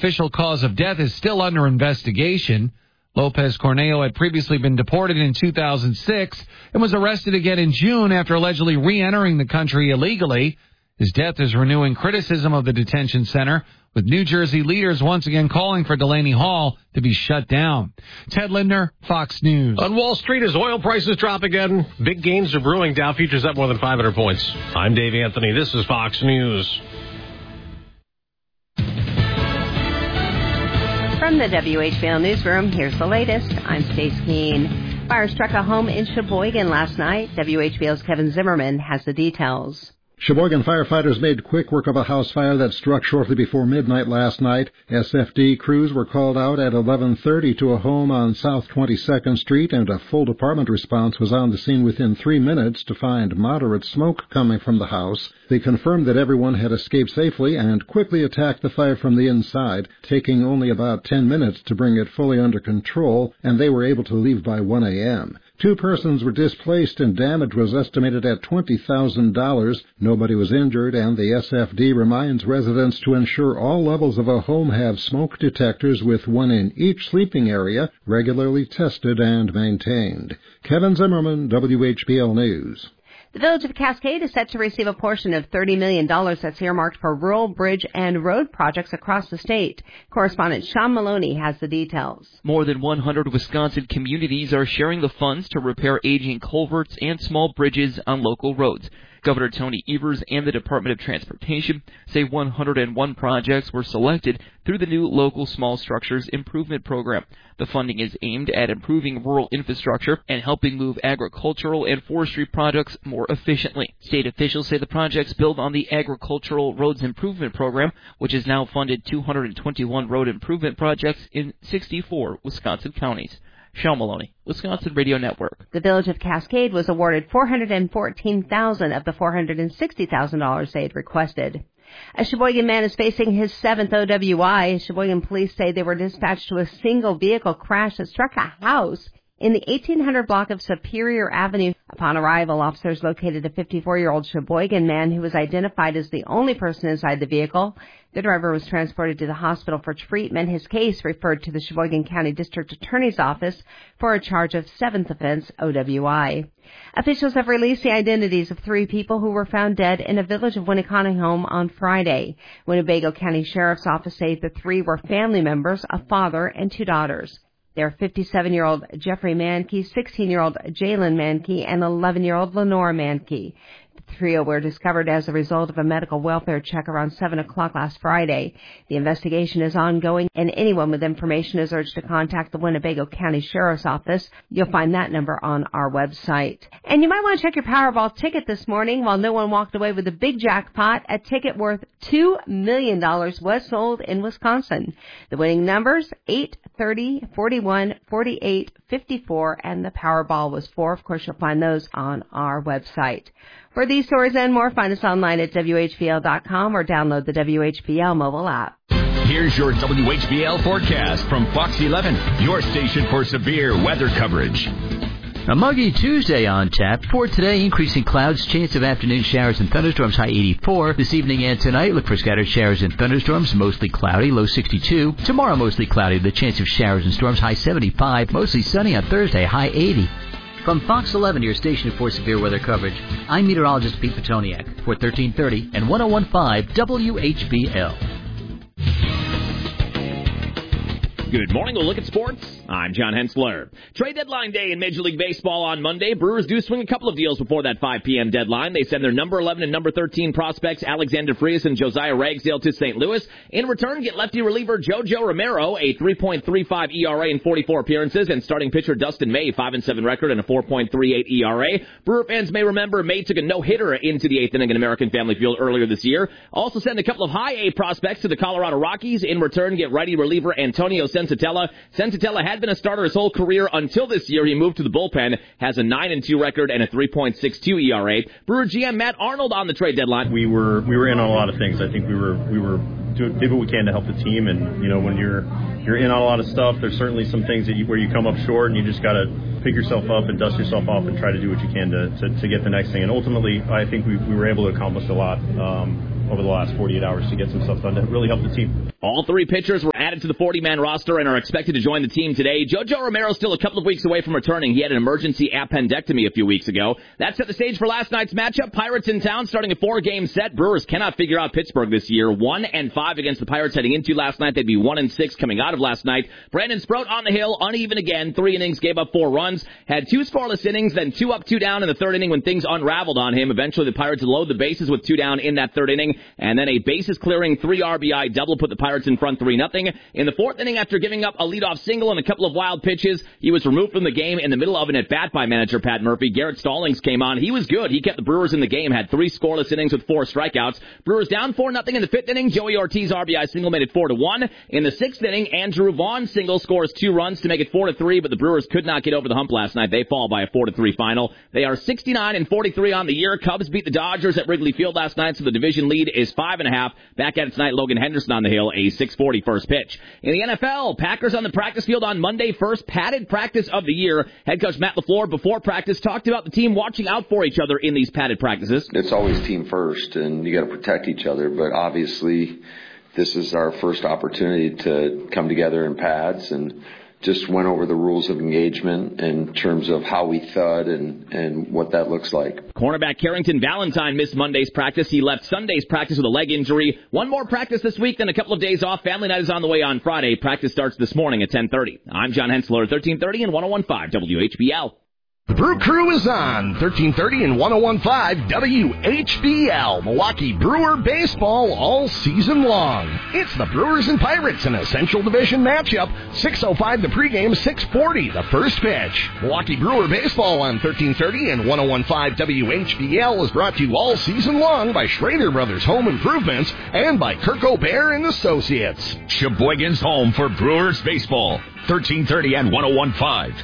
official cause of death is still under investigation. Lopez Cornejo had previously been deported in 2006 and was arrested again in June after allegedly re-entering the country illegally. His death is renewing criticism of the detention center, with New Jersey leaders once again calling for Delaney Hall to be shut down. Ted Lindner, Fox News. On Wall Street, as oil prices drop again, big gains are brewing. Dow futures up more than 500 points. I'm Dave Anthony. This is Fox News. From the WHBL Newsroom, here's the latest. I'm Stace Keene. Fire struck a home in Sheboygan last night. WHBL's Kevin Zimmerman has the details. Sheboygan firefighters made quick work of a house fire that struck shortly before midnight last night. SFD crews were called out at 11:30 to a home on South 22nd Street, and a full department response was on the scene within 3 minutes to find moderate smoke coming from the house. They confirmed that everyone had escaped safely and quickly attacked the fire from the inside, taking only about 10 minutes to bring it fully under control, and they were able to leave by 1 a.m. 2 persons were displaced and damage was estimated at $20,000. Nobody was injured, and the SFD reminds residents to ensure all levels of a home have smoke detectors with one in each sleeping area, regularly tested and maintained. Kevin Zimmerman, WHBL News. The Village of Cascade is set to receive a portion of $30 million that's earmarked for rural bridge and road projects across the state. Correspondent Sean Maloney has the details. More than 100 Wisconsin communities are sharing the funds to repair aging culverts and small bridges on local roads. Governor Tony Evers and the Department of Transportation say 101 projects were selected through the new Local Small Structures Improvement Program. The funding is aimed at improving rural infrastructure and helping move agricultural and forestry projects more efficiently. State officials say the projects build on the Agricultural Roads Improvement Program, which has now funded 221 road improvement projects in 64 Wisconsin counties. Sean Maloney, Wisconsin Radio Network. The Village of Cascade was awarded $414,000 of the $460,000 they had requested. A Sheboygan man is facing his 7th OWI. Sheboygan police say they were dispatched to a single vehicle crash that struck a house in the 1800 block of Superior Avenue. Upon arrival, officers located a 54-year-old Sheboygan man who was identified as the only person inside the vehicle. The driver was transported to the hospital for treatment. His case referred to the Sheboygan County District Attorney's Office for a charge of 7th offense OWI. Officials have released the identities of 3 people who were found dead in a Village of Winneconne home on Friday. Winnebago County Sheriff's Office say the 3 were family members, a father and 2 daughters. They're 57-year-old Jeffrey Mankey, 16-year-old Jalen Mankey, and 11-year-old Lenore Mankey. The trio were discovered as a result of a medical welfare check around 7 o'clock last Friday. The investigation is ongoing, and anyone with information is urged to contact the Winnebago County Sheriff's Office. You'll find that number on our website. And you might want to check your Powerball ticket this morning. While no one walked away with a big jackpot, a ticket worth $2 million was sold in Wisconsin. The winning numbers, 8, 30, 41, 48, 54, and the Powerball was 4. Of course, you'll find those on our website. For these stories and more, find us online at WHBL.com or download the WHBL mobile app. Here's your WHBL forecast from Fox 11, your station for severe weather coverage. A muggy Tuesday on tap. For today, increasing clouds, chance of afternoon showers and thunderstorms, high 84. This evening and tonight, look for scattered showers and thunderstorms, mostly cloudy, low 62. Tomorrow, mostly cloudy, the chance of showers and storms, high 75. Mostly sunny on Thursday, high 80. From Fox 11, your station for severe weather coverage, I'm meteorologist Pete Petoniak for 1330 and 101.5 WHBL. Good morning. We'll look at sports. I'm John Hensler. Trade deadline day in Major League Baseball on Monday. Brewers do swing a couple of deals before that 5 p.m. deadline. They send their number 11 and number 13 prospects Alexander Frias and Josiah Ragsdale to St. Louis. In return, get lefty reliever JoJo Romero, a 3.35 ERA in 44 appearances, and starting pitcher Dustin May, 5-7 record and a 4.38 ERA. Brewer fans may remember May took a no-hitter into the 8th inning at American Family Field earlier this year. Also send a couple of high A prospects to the Colorado Rockies. In return, get righty reliever Antonio Sensatella. Sensatella had been a starter his whole career until this year. He moved to the bullpen, has a 9-2 record and a 3.62 ERA. Brewer GM Matt Arnold on the trade deadline. We were in on a lot of things. I think we were did what we can to help the team, and you know, when you're in on a lot of stuff, there's certainly some things that where you come up short, and you just got to pick yourself up and dust yourself off and try to do what you can to get the next thing. And ultimately, I think we were able to accomplish a lot over the last 48 hours to get some stuff done to really help the team. All 3 pitchers were added to the 40-man roster and are expected to join the team today. JoJo Romero still a couple of weeks away from returning. He had an emergency appendectomy a few weeks ago. That set the stage for last night's matchup. Pirates in town starting a 4-game set. Brewers cannot figure out Pittsburgh this year. 1-5 against the Pirates heading into last night. They'd be 1-6 coming out of last night. Brandon Sproat on the hill, uneven again. 3 innings, gave up 4 runs. Had 2 scoreless innings, then 2 up, 2 down in the 3rd inning when things unraveled on him. Eventually the Pirates load the bases with 2 down in that 3rd inning. And then a bases-clearing 3 RBI double put the Pirates in front 3-0. In the 4th inning, after giving up a leadoff single and a couple of wild pitches, he was removed from the game in the middle of an at-bat by manager Pat Murphy. Garrett Stallings came on. He was good. He kept the Brewers in the game, had 3 scoreless innings with 4 strikeouts. Brewers down 4-0 in the 5th inning. Joey Ortiz RBI single made it 4-1. In the 6th inning, Andrew Vaughn single scores 2 runs to make it 4-3, but the Brewers could not get over the hump last night. They fall by a 4-3 final. They are 69-43 on the year. Cubs beat the Dodgers at Wrigley Field last night, so the division lead is 5.5. Back at it tonight, Logan Henderson on the hill, a 6:40 first pitch. In the NFL, Packers on the practice field on Monday, first padded practice of the year. Head coach Matt LaFleur, before practice, talked about the team watching out for each other in these padded practices. It's always team first, and you got to protect each other, but obviously this is our first opportunity to come together in pads and just went over the rules of engagement in terms of how we thud and what that looks like. Cornerback Carrington Valentine missed Monday's practice. He left Sunday's practice with a leg injury. One more practice this week, then a couple of days off. Family night is on the way on Friday. Practice starts this morning at 10:30. I'm John Hensler, 1330 and 101.5 WHBL. The Brew Crew is on 1330 and 101.5 WHBL. Milwaukee Brewer baseball all season long. It's the Brewers and Pirates in a Central Division matchup. 6:05 the pregame, 6:40 the first pitch. Milwaukee Brewer baseball on 1330 and 101.5 WHBL is brought to you all season long by Schrader Brothers Home Improvements and by Kirk O'Bear and Associates. Sheboygan's home for Brewers baseball. 1330 and 101.5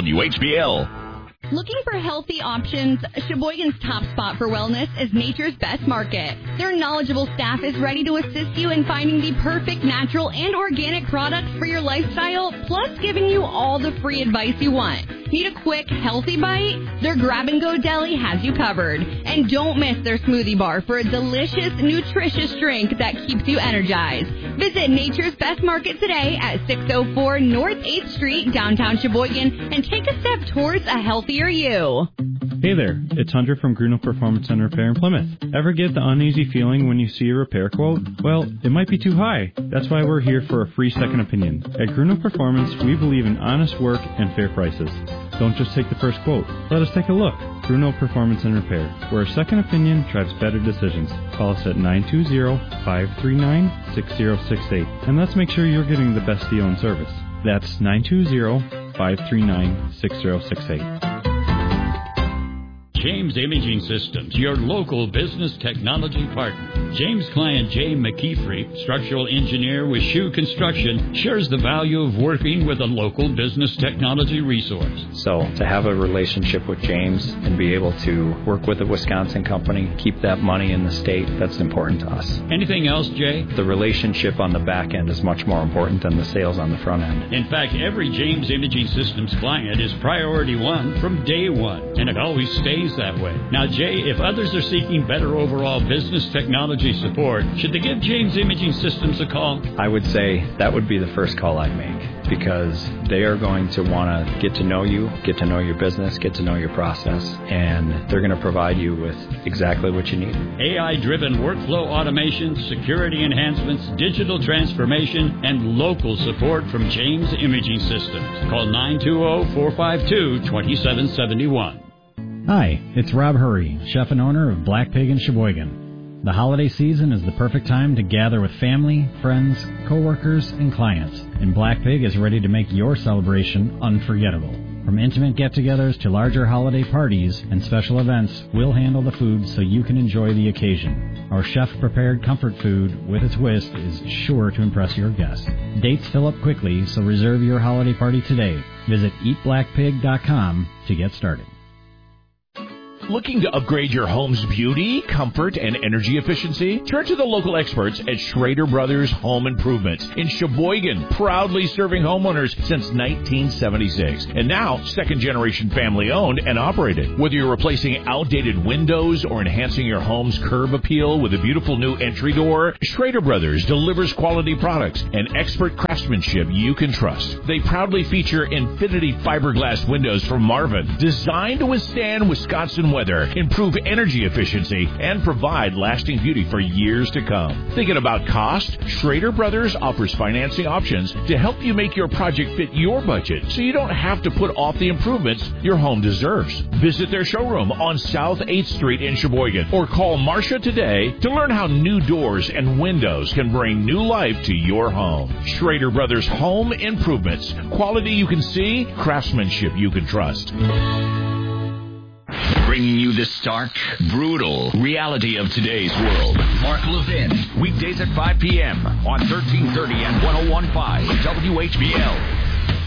WHBL. Looking for healthy options? Sheboygan's top spot for wellness is Nature's Best Market. Their knowledgeable staff is ready to assist you in finding the perfect natural and organic products for your lifestyle, plus giving you all the free advice you want. Need a quick, healthy bite? Their grab-and-go deli has you covered. And don't miss their smoothie bar for a delicious, nutritious drink that keeps you energized. Visit Nature's Best Market today at 604 North 8th Street, downtown Sheboygan, and take a step towards a healthier you. Hey there, it's Hunter from Grunow Performance and Repair in Plymouth. Ever get the uneasy feeling when you see a repair quote? Well, it might be too high. That's why we're here for a free second opinion. At Grunow Performance, we believe in honest work and fair prices. Don't just take the first quote. Let us take a look. Grunow Performance and Repair, where a second opinion drives better decisions. Call us at 920-539-6068, and let's make sure you're getting the best deal and service. That's 920-539-6068. James Imaging Systems, your local business technology partner. James' client Jay McKeefrey, structural engineer with Shoe Construction, shares the value of working with a local business technology resource. So to have a relationship with James and be able to work with a Wisconsin company, keep that money in the state, that's important to us. Anything else, Jay? The relationship on the back end is much more important than the sales on the front end. In fact, every James Imaging Systems client is priority one from day one, and it always stays that way. Now, Jay, if others are seeking better overall business technology support, should they give James Imaging Systems a call? I would say that would be the first call I'd make, because they are going to want to get to know you, get to know your business, get to know your process, and they're going to provide you with exactly what you need. AI-driven workflow automation, security enhancements, digital transformation, and local support from James Imaging Systems. Call 920-452-2771. Hi, it's Rob Hurry, chef and owner of Black Pig in Sheboygan. The holiday season is the perfect time to gather with family, friends, coworkers, and clients, and Black Pig is ready to make your celebration unforgettable. From intimate get-togethers to larger holiday parties and special events, we'll handle the food so you can enjoy the occasion. Our chef-prepared comfort food with a twist is sure to impress your guests. Dates fill up quickly, so reserve your holiday party today. Visit eatblackpig.com to get started. Looking to upgrade your home's beauty, comfort, and energy efficiency? Turn to the local experts at Schrader Brothers Home Improvement in Sheboygan, proudly serving homeowners since 1976. And now, second-generation family-owned and operated. Whether you're replacing outdated windows or enhancing your home's curb appeal with a beautiful new entry door, Schrader Brothers delivers quality products and expert craftsmanship you can trust. They proudly feature Infinity fiberglass windows from Marvin, designed to withstand Wisconsin weather, improve energy efficiency, and provide lasting beauty for years to come. Thinking about cost? Schrader Brothers offers financing options to help you make your project fit your budget so you don't have to put off the improvements your home deserves. Visit their showroom on South 8th Street in Sheboygan or call Marcia today to learn how new doors and windows can bring new life to your home. Schrader Brothers Home Improvements. Quality you can see, craftsmanship you can trust. Bringing you the stark, brutal reality of today's world. Mark Levin, weekdays at 5 p.m. on 1330 and 101.5 WHBL.